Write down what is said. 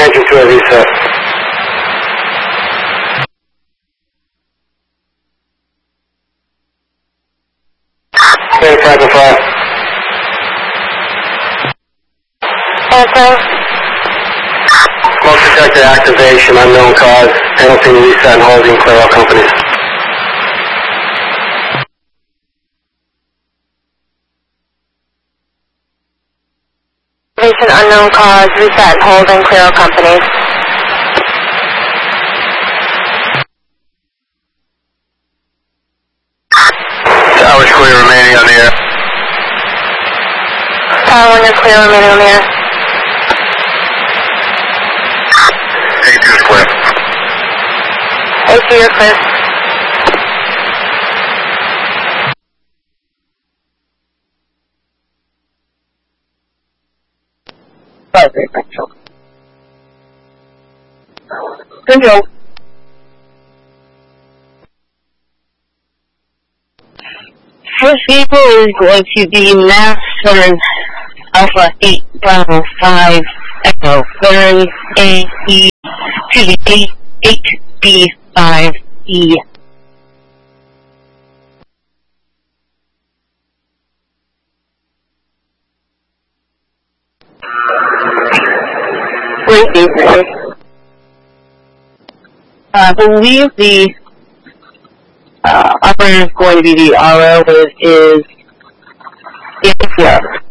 attention to a reset. Stand Franklin 5. Answer. Smoke detector activation, unknown cause, penalty reset and holding, clear all companies. Unknown cause, reset, hold, and clear all companies. Towers clear remaining on the air. Tower 1 is clear, remaining on the air. A2 is clear. A2, you're clear. Control. First vehicle is going to be Mass 7 Alpha 8 Bravo 5 Echo clearing AE to the 8B5E. I believe the operator is going to be the RO is the NCR.